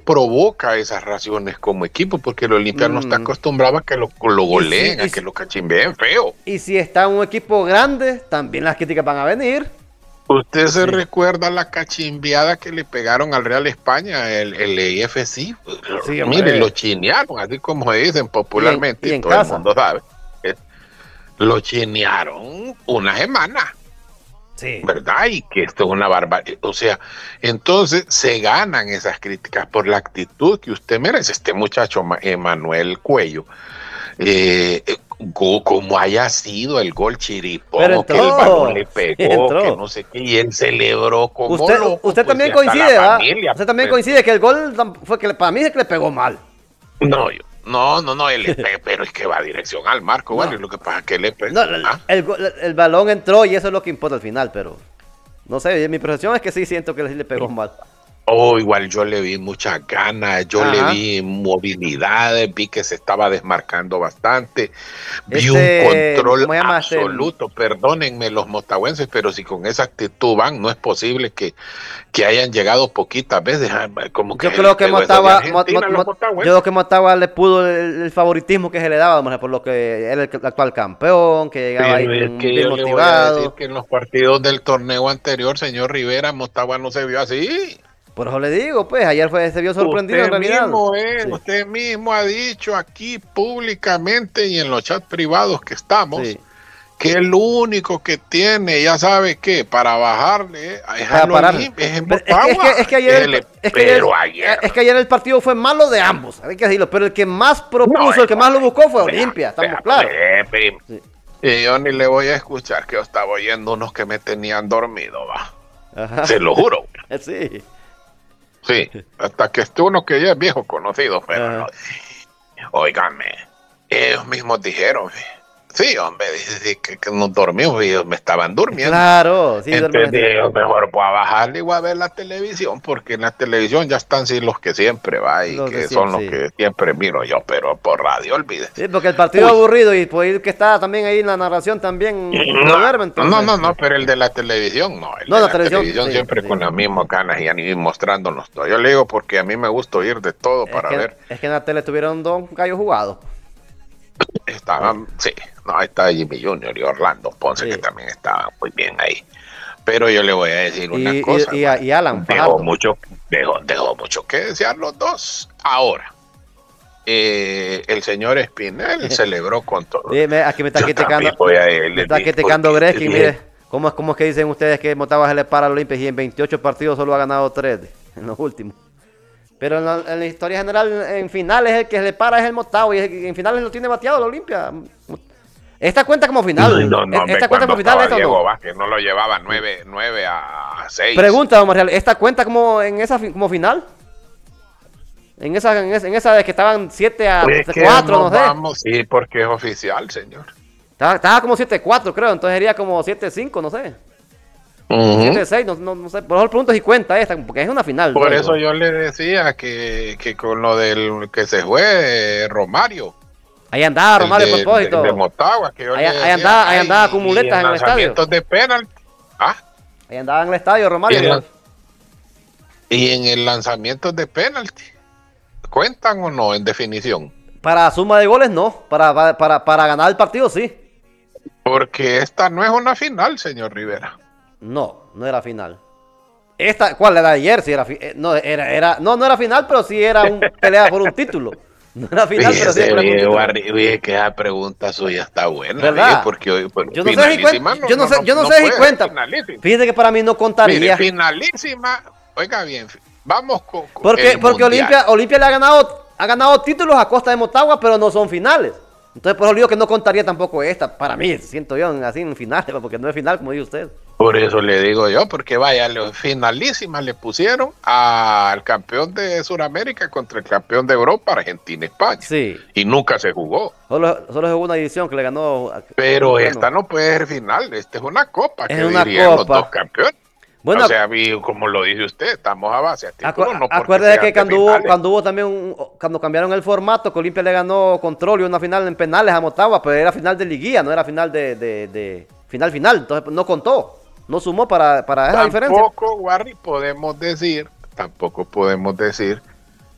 provoca esas raciones como equipo, porque el Olimpia no está acostumbrado a que lo goleen, a que lo cachimbeen feo. Y si está un equipo grande, también las críticas van a venir. ¿Usted se recuerda la cachimbeada que le pegaron al Real España, el EFC? Sí, Mire, lo chinearon, así como dicen popularmente, y en todo casa. el mundo sabe. Lo chinearon una semana. Sí. ¿Verdad? Y que esto es una barbaridad. O sea, entonces se ganan esas críticas por la actitud que usted merece. Este muchacho, Manuel Cuello, como haya sido el gol chiripón, que el balón le pegó, que no sé qué, y él celebró como loco. Usted pues, también coincide, ¿verdad? Usted también pues, coincide que el gol fue que para mí es que le pegó mal. No, pero es que va a dirección al marco, No. ¿vale? Lo que pasa es que le pegó. No, el balón entró y eso es lo que importa al final, pero no sé, mi percepción es que sí siento que le pegó mal. Oh, igual yo le vi muchas ganas, yo le vi movilidades, vi que se estaba desmarcando bastante, vi un control absoluto. Perdónenme los motagüenses, pero si con esa actitud van, no es posible que hayan llegado poquitas veces. Como que yo creo que Motagua le pudo el favoritismo que se le daba, por lo que era el actual campeón, que llegaba ahí bien motivado. Le voy a decir que en los partidos del torneo anterior, señor Rivera, Motagua no se vio así. Por eso le digo, pues, ayer se vio sorprendido en realidad. Usted mismo ha dicho aquí públicamente y en los chats privados que estamos, que el único que tiene, ya sabe qué, para bajarle es en Motagua. Es que ayer el partido fue malo de ambos, hay que decirlo, pero el que más propuso, el que más lo buscó fue Olimpia, estamos claros. Y yo ni le voy a escuchar, que yo estaba oyendo unos que me tenían dormido, va. Ajá. Se lo juro. Sí. Sí, hasta que esté uno que ya es viejo conocido, pero no. Óigame, ellos mismos dijeron, sí, hombre, que nos dormimos y ellos me estaban durmiendo. Claro, sí. Entonces yo mejor voy a bajarle y voy a ver la televisión, porque en la televisión ya están sí, los que siempre va y que son los que siempre miro yo, pero por radio olvídese. Sí, porque el partido es aburrido y por ir que está también ahí en la narración también no, pero el de la televisión no. El de la televisión siempre con las mismas ganas y mostrándonos todo. Yo le digo porque a mí me gusta oír de todo para ver. Es que en la tele tuvieron 2 gallos jugados. Estaban, ahí está Jimmy Junior y Orlando Ponce, que también estaban muy bien ahí. Pero yo le voy a decir una cosa. Y Alan dejó mucho que desear los dos. Ahora, el señor Espinel celebró con todo. Aquí me está criticando Gretzky, mire, ¿cómo es que dicen ustedes que Motagua se le para al Olimpia y en 28 partidos solo ha ganado 3 en los últimos? Pero en la historia general, en finales, el que se le para es el Motagua y en finales lo tiene bateado el Olimpia. Esta cuenta como final. Esta cuenta como final. Diego Vázquez no lo llevaba 9-6. Pregunta, Omar Real, ¿esta cuenta como final? En esa de que estaban 7-4, no sé. Vamos, sí, porque es oficial, señor. Estaba como 7-4, creo, entonces sería como 7-5, no sé. 7-6, no sé. Por eso pregunto si cuenta esta, porque es una final. Por eso yo le decía que con lo del que se fue Romario. Ahí andaba Romario a propósito. De Motagua, que yo ahí andaba con muletas en el estadio. De penalti. Ahí andaba en el estadio Romario. Y en el lanzamiento de penalti. ¿Cuentan o no en definición? Para suma de goles no, para ganar el partido sí. Porque esta no es una final, señor Rivera. No era final. ¿Cuál era ayer? Sí no era final, pero sí era un pelea por un título. No era final, pero sí era un título. Oye, que esa pregunta suya está buena. ¿Verdad? Porque yo no sé si cuenta. Fíjate que para mí no contaría. Mire, finalísima, oiga bien, vamos con porque Olimpia le ha ganado títulos a costa de Motagua, pero no son finales. Entonces por eso digo que no contaría tampoco esta. Para mí, siento yo, así en finales, porque no es final, como dice usted. Por eso le digo yo, porque vaya, finalísima le pusieron al campeón de Sudamérica contra el campeón de Europa, Argentina, España. Sí. Y nunca se jugó. Solo jugó una edición que le ganó. Pero esta no puede ser final, esta es una copa. Es una copa. Los dos campeones. Bueno, o sea, como lo dice usted, estamos a base. Acuérdese que cuando hubo también, cuando cambiaron el formato, que Olimpia le ganó control y una final en penales a Motagua, pero era final de liguilla, no era final de final, entonces no contó, no sumó para esa diferencia. Tampoco, Warry, tampoco podemos decir